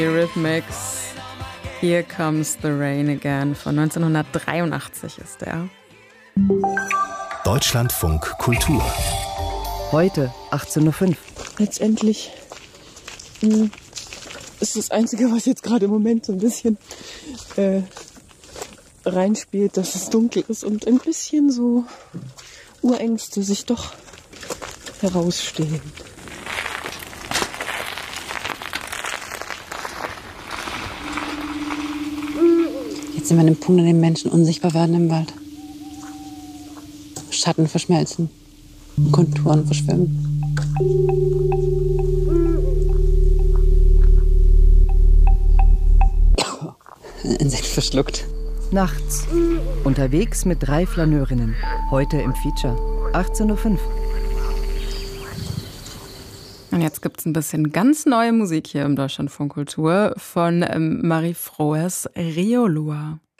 Eurythmics, Here Comes the Rain Again von 1983 ist der. Deutschlandfunk Kultur. Heute 18.05 Uhr. Letztendlich ist das Einzige, was jetzt gerade im Moment so ein bisschen reinspielt, dass es dunkel ist und ein bisschen so Urängste sich doch herausstehen. Jetzt sind wir an dem Punkt, an dem Menschen unsichtbar werden im Wald. Schatten verschmelzen, Konturen verschwimmen. Ein Insekt verschluckt. Nachts. Unterwegs mit 3 Flaneurinnen. Heute im Feature. 18.05 Uhr. Und jetzt gibt es ein bisschen ganz neue Musik hier im Deutschlandfunk Kultur von Marie Frohes Riolua.